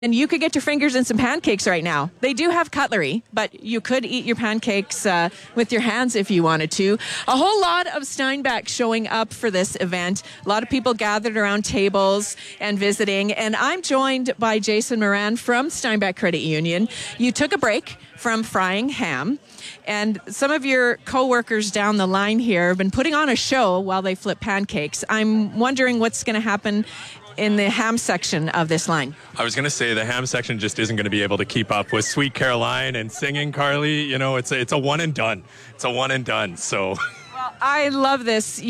And you could get your fingers in some pancakes right now. They do have cutlery, but you could eat your pancakes with your hands if you wanted to. A whole lot of Steinbach showing up for this event. A lot of people gathered around tables and visiting. And I'm joined by Jason Moran from Steinbach Credit Union. You took a break from frying ham. And some of your coworkers down the line here have been putting on a show while they flip pancakes. I'm wondering what's going to happen in the ham section of this line. I was going to say the ham section just isn't going to be able to keep up with Sweet Caroline and singing Carly. You know, it's a one and done. It's a one and done. So, well, I love this.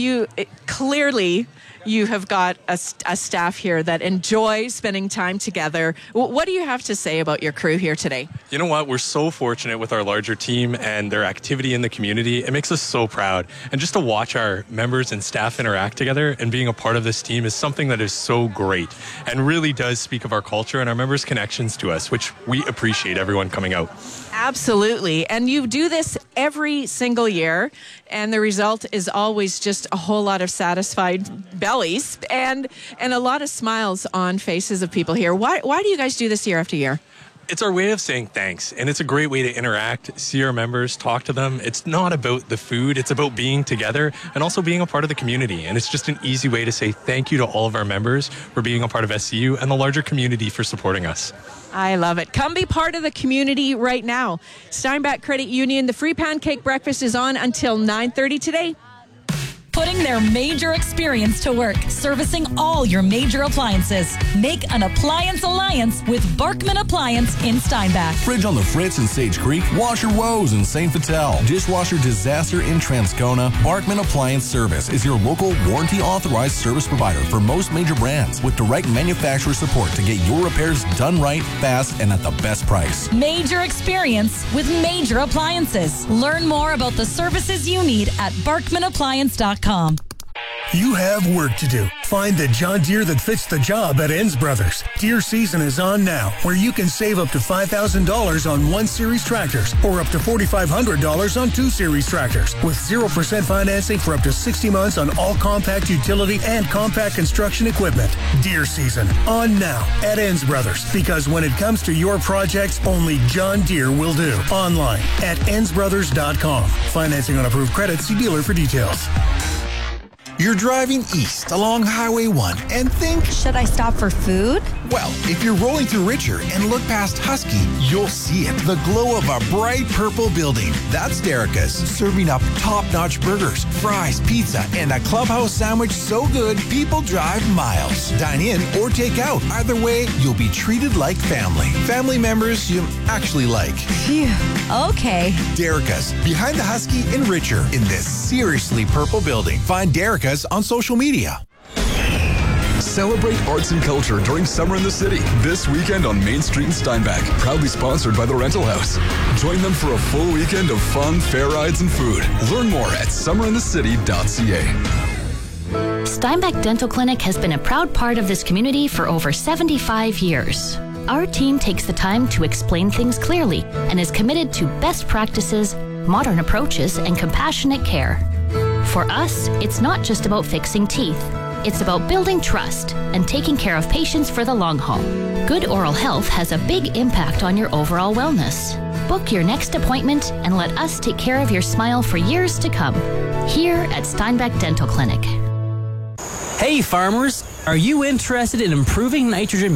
Clearly you have got a staff here that enjoys spending time together. What do you have to say about your crew here today? You know what? We're so fortunate with our larger team and their activity in the community. It makes us so proud. And just to watch our members and staff interact together and being a part of this team is something that is so great and really does speak of our culture and our members' connections to us, which we appreciate everyone coming out. Absolutely. And you do this every single year, and the result is always just a whole lot of satisfied bellies and a lot of smiles on faces of people here. Why do you guys do this year after year? It's our way of saying thanks, and it's a great way to interact, see our members, talk to them. It's not about the food, it's about being together and also being a part of the community. And it's just an easy way to say thank you to all of our members for being a part of SCU and the larger community for supporting us. I love it. Come be part of the community right now. Steinbach Credit Union, the free pancake breakfast is on until 9:30 today. Putting their major experience to work, servicing all your major appliances. Make an appliance alliance with Barkman Appliance in Steinbach. Fridge on the Fritz in Sage Creek, washer woes in St. Vital, dishwasher disaster in Transcona. Barkman Appliance Service is your local warranty authorized service provider for most major brands with direct manufacturer support to get your repairs done right, fast, and at the best price. Major experience with major appliances. Learn more about the services you need at barkmanappliance.com. You have work to do. Find the John Deere that fits the job at Enns Brothers. Deere season is on now, where you can save up to $5,000 on 1 Series tractors or up to $4,500 on 2 Series tractors with 0% financing for up to 60 months on all compact utility and compact construction equipment. Deere season on now at Enns Brothers, because when it comes to your projects, only John Deere will do. Online at ennsbrothers.com. Financing on approved credit. See dealer for details. You're driving east along Highway 1 and think, should I stop for food? Well, if you're rolling through Richer and look past Husky, you'll see it. The glow of a bright purple building. That's Derica's, serving up top-notch burgers, fries, pizza, and a clubhouse sandwich so good people drive miles. Dine in or take out. Either way, you'll be treated like family. Family members you actually like. Phew. Okay. Derica's, behind the Husky in Richer, in this seriously purple building. Find Derica's on social media. Celebrate arts and culture during Summer in the City this weekend on Main Street in Steinbach. Proudly sponsored by the Rental House. Join them for a full weekend of fun, fair rides, and food. Learn more at summerinthecity.ca. Steinbach Dental Clinic has been a proud part of this community for over 75 years. Our team takes the time to explain things clearly and is committed to best practices, modern approaches, and compassionate care. For us, it's not just about fixing teeth. It's about building trust and taking care of patients for the long haul. Good oral health has a big impact on your overall wellness. Book your next appointment and let us take care of your smile for years to come. Here at Steinbach Dental Clinic. Hey farmers, are you interested in improving nitrogen